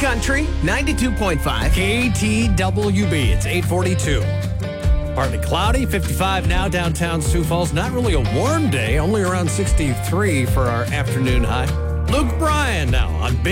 Country 92.5. KTWB. It's 8:42. Partly cloudy, 55 now downtown Sioux Falls. Not really a warm day, only around 63 for our afternoon high. Luke Bryan now on Big